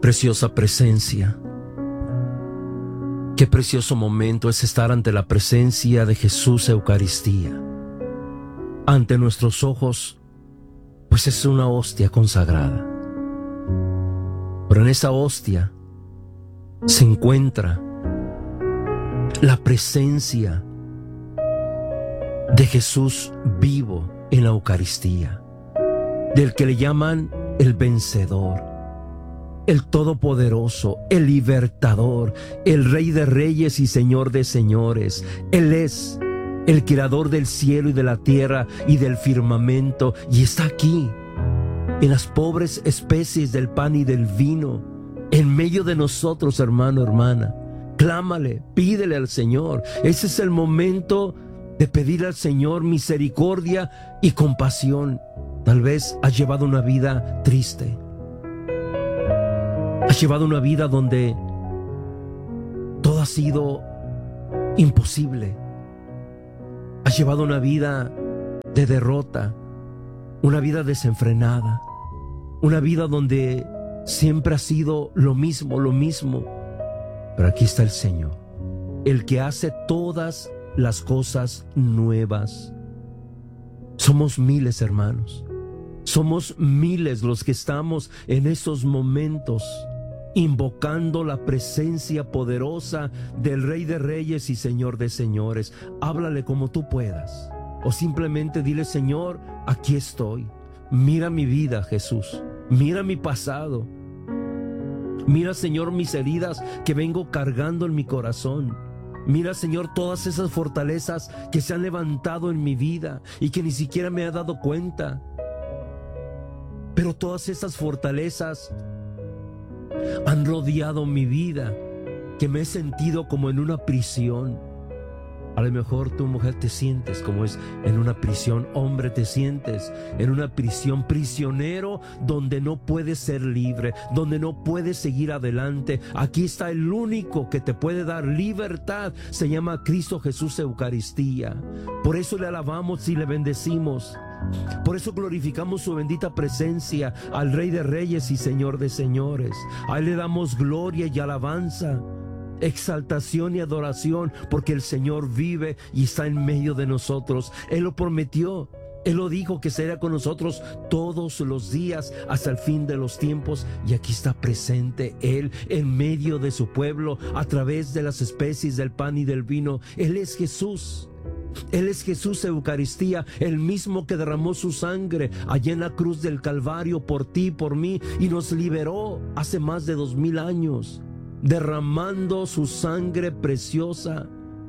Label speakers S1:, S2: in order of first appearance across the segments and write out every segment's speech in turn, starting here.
S1: preciosa presencia. Qué precioso momento es estar ante la presencia de Jesús Eucaristía. Ante nuestros ojos, pues es una hostia consagrada. Pero en esa hostia se encuentra la presencia de Jesús vivo en la Eucaristía, del que le llaman el vencedor, el todopoderoso, el libertador, el Rey de reyes y Señor de señores. Él es el creador del cielo y de la tierra y del firmamento, y está aquí, en las pobres especies del pan y del vino, en medio de nosotros, hermano, hermana. Clámale, pídele al Señor. Ese es el momento de pedir al Señor misericordia y compasión. Tal vez has llevado una vida triste. Has llevado una vida donde todo ha sido imposible. Has llevado una vida de derrota, una vida desenfrenada, una vida donde siempre ha sido lo mismo. Pero aquí está el Señor, el que hace todas las cosas nuevas. Somos miles, hermanos. Somos miles los que estamos en esos momentos invocando la presencia poderosa del Rey de reyes y Señor de señores. Háblale como tú puedas, o simplemente dile: Señor, aquí estoy. Mira mi vida, Jesús. Mira mi pasado. Mira, Señor, mis heridas que vengo cargando en mi corazón. Mira, Señor, todas esas fortalezas que se han levantado en mi vida y que ni siquiera me he dado cuenta. Pero todas esas fortalezas han rodeado mi vida, que me he sentido como en una prisión. A lo mejor tú, mujer, te sientes como es en una prisión. Hombre, te sientes en una prisión, prisionero, donde no puedes ser libre, donde no puedes seguir adelante. Aquí está el único que te puede dar libertad. Se llama Cristo Jesús Eucaristía. Por eso le alabamos y le bendecimos. Por eso glorificamos su bendita presencia al Rey de reyes y Señor de señores. A Él le damos gloria y alabanza, exaltación y adoración, porque el Señor vive y está en medio de nosotros. Él lo prometió, Él lo dijo, que será con nosotros todos los días hasta el fin de los tiempos. Y aquí está presente Él en medio de su pueblo, a través de las especies del pan y del vino. Él es Jesús. Él es Jesús Eucaristía, el mismo que derramó su sangre allá en la cruz del Calvario por ti y por mí, y nos liberó hace más de 2000 años, derramando su sangre preciosa.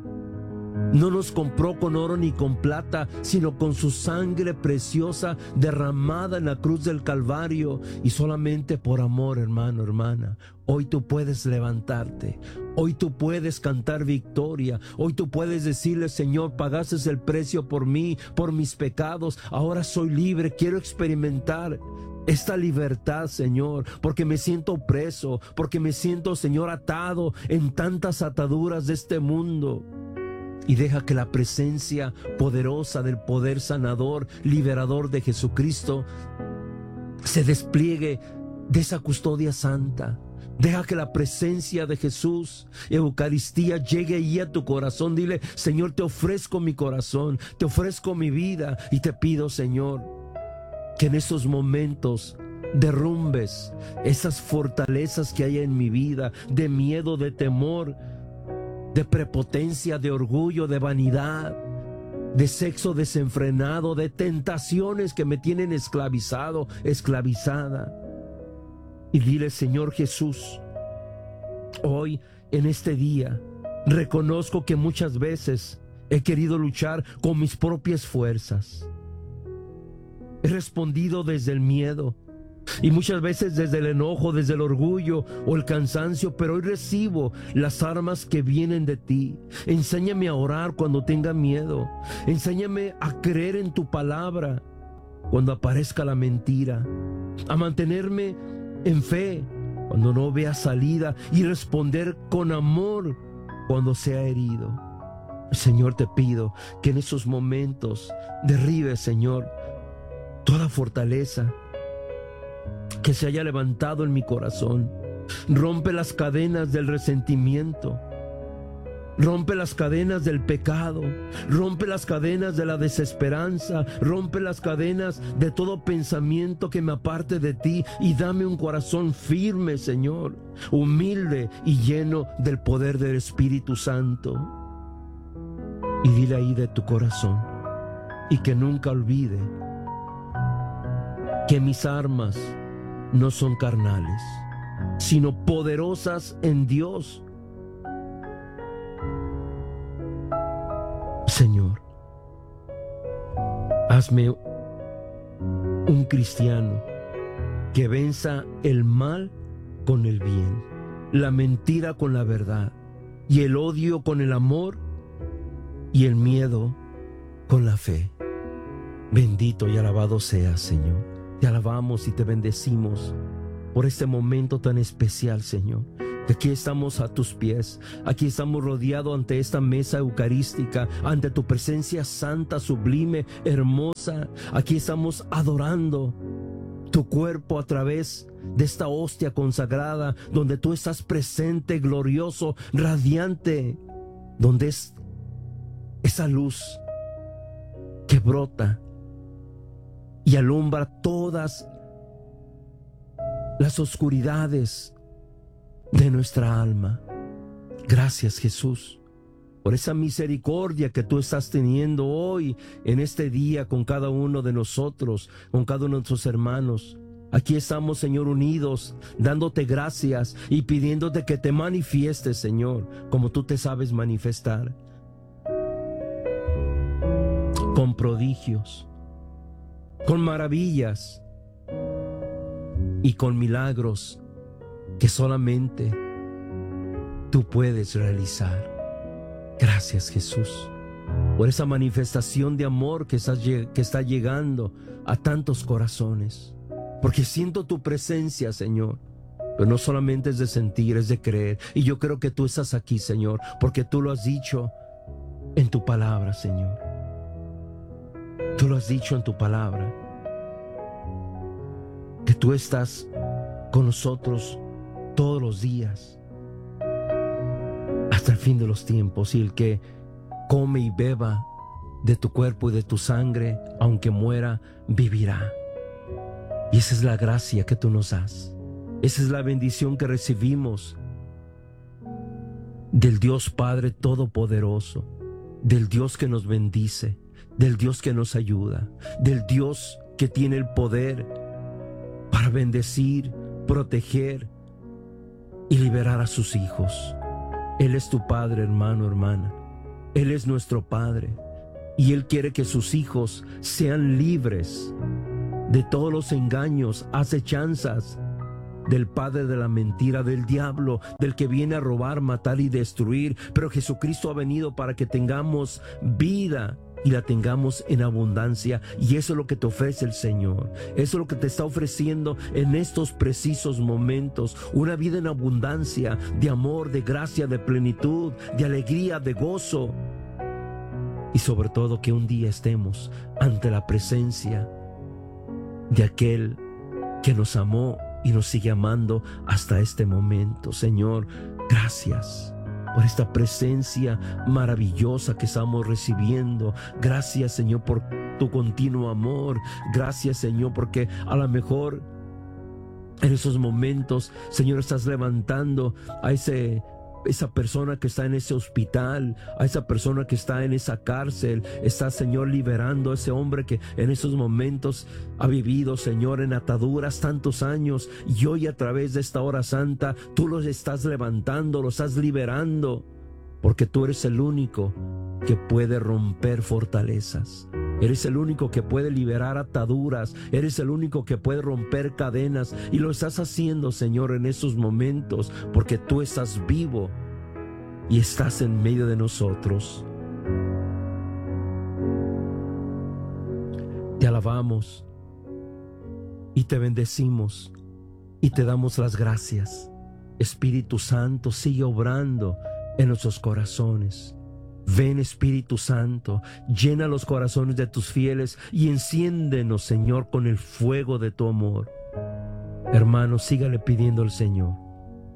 S1: No nos compró con oro ni con plata, sino con su sangre preciosa derramada en la cruz del Calvario. Y solamente por amor, hermano, hermana, hoy tú puedes levantarte. Hoy tú puedes cantar victoria. Hoy tú puedes decirle: Señor, pagaste el precio por mí, por mis pecados. Ahora soy libre, quiero experimentar esta libertad, Señor, porque me siento preso, porque me siento, Señor, atado en tantas ataduras de este mundo. Y deja que la presencia poderosa del poder sanador, liberador de Jesucristo se despliegue de esa custodia santa. Deja que la presencia de Jesús, Eucaristía, llegue ahí a tu corazón. Dile: Señor, te ofrezco mi corazón, te ofrezco mi vida, y te pido, Señor, que en esos momentos derrumbes esas fortalezas que hay en mi vida, de miedo, de temor, de prepotencia, de orgullo, de vanidad, de sexo desenfrenado, de tentaciones que me tienen esclavizado, esclavizada. Y dile: Señor Jesús, hoy, en este día, reconozco que muchas veces he querido luchar con mis propias fuerzas. He respondido desde el miedo, y muchas veces desde el enojo, desde el orgullo o el cansancio. Pero hoy recibo las armas que vienen de ti. Enséñame a orar cuando tenga miedo. Enséñame a creer en tu palabra cuando aparezca la mentira. A mantenerme en fe cuando no vea salida, y responder con amor cuando sea herido. Señor, te pido que en esos momentos derribe, Señor, toda fortaleza que se haya levantado en mi corazón. Rompe las cadenas del resentimiento. Rompe las cadenas del pecado, rompe las cadenas de la desesperanza, rompe las cadenas de todo pensamiento que me aparte de ti y dame un corazón firme, Señor, humilde y lleno del poder del Espíritu Santo. Y dile ahí de tu corazón y que nunca olvide que mis armas no son carnales, sino poderosas en Dios. Señor, hazme un cristiano que venza el mal con el bien, la mentira con la verdad, y el odio con el amor, y el miedo con la fe. Bendito y alabado seas, Señor. Te alabamos y te bendecimos por este momento tan especial, Señor. Aquí estamos a tus pies, aquí estamos rodeados ante esta mesa eucarística, ante tu presencia santa, sublime, hermosa. Aquí estamos adorando tu cuerpo a través de esta hostia consagrada, donde tú estás presente, glorioso, radiante, donde es esa luz que brota y alumbra todas las oscuridades de nuestra alma. Gracias, Jesús, por esa misericordia que tú estás teniendo hoy en este día con cada uno de nosotros, con cada uno de nuestros hermanos. Aquí estamos, Señor, unidos, dándote gracias y pidiéndote que te manifiestes, Señor, como tú te sabes manifestar, con prodigios, con maravillas y con milagros que solamente tú puedes realizar. Gracias, Jesús, por esa manifestación de amor que está llegando a tantos corazones, porque siento tu presencia, Señor. Pero no solamente es de sentir, es de creer. Y yo creo que tú estás aquí, Señor, porque tú lo has dicho en tu palabra, Señor. Tú lo has dicho en tu palabra, que tú estás con nosotros todos los días hasta el fin de los tiempos, y el que come y beba de tu cuerpo y de tu sangre, aunque muera, vivirá. Y esa es la gracia que tú nos das, esa es la bendición que recibimos del Dios Padre Todopoderoso, del Dios que nos bendice, del Dios que nos ayuda, del Dios que tiene el poder para bendecir, proteger y liberar a sus hijos. Él es tu Padre, hermano, hermana. Él es nuestro Padre, y Él quiere que sus hijos sean libres de todos los engaños, acechanzas del padre de la mentira, del diablo, del que viene a robar, matar y destruir. Pero Jesucristo ha venido para que tengamos vida y la tengamos en abundancia, y eso es lo que te ofrece el Señor. Eso es lo que te está ofreciendo en estos precisos momentos: una vida en abundancia de amor, de gracia, de plenitud, de alegría, de gozo, y sobre todo que un día estemos ante la presencia de aquel que nos amó y nos sigue amando hasta este momento. Señor, gracias por esta presencia maravillosa que estamos recibiendo. Gracias, Señor, por tu continuo amor. Gracias, Señor, porque a lo mejor en esos momentos, Señor, estás levantando a esa persona que está en ese hospital, a esa persona que está en esa cárcel. Está, Señor, liberando a ese hombre que en esos momentos ha vivido, Señor, en ataduras tantos años, y hoy a través de esta hora santa tú los estás levantando, los estás liberando, porque tú eres el único que puede romper fortalezas. Eres el único que puede liberar ataduras. Eres el único que puede romper cadenas. Y lo estás haciendo, Señor, en estos momentos, porque tú estás vivo y estás en medio de nosotros. Te alabamos y te bendecimos y te damos las gracias. Espíritu Santo, sigue obrando en nuestros corazones. Ven, Espíritu Santo, llena los corazones de tus fieles y enciéndenos, Señor, con el fuego de tu amor. Hermano, sígale pidiendo al Señor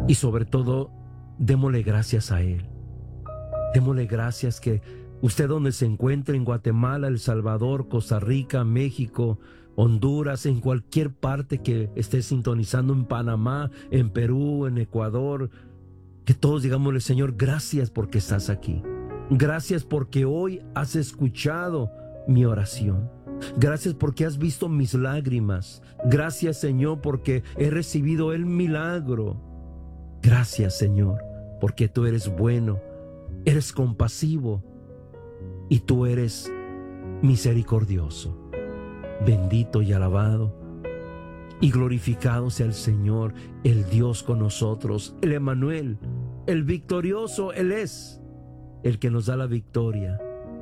S1: Y sobre todo, démosle gracias a Él. Démosle gracias que usted donde se encuentre, en Guatemala, El Salvador, Costa Rica, México, Honduras, en cualquier parte que esté sintonizando, en Panamá, en Perú, en Ecuador, que todos digámosle: Señor, gracias porque estás aquí. Gracias porque hoy has escuchado mi oración. Gracias porque has visto mis lágrimas. Gracias, Señor, porque he recibido el milagro. Gracias, Señor, porque tú eres bueno, eres compasivo y tú eres misericordioso. Bendito y alabado y glorificado sea el Señor, el Dios con nosotros, el Emmanuel, el victorioso. Él es el que nos da la victoria.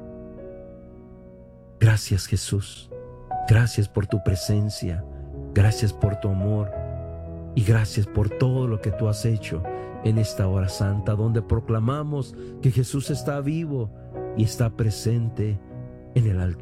S1: Gracias, Jesús. Gracias por tu presencia. Gracias por tu amor. Y gracias por todo lo que tú has hecho en esta hora santa, donde proclamamos que Jesús está vivo y está presente en el altar.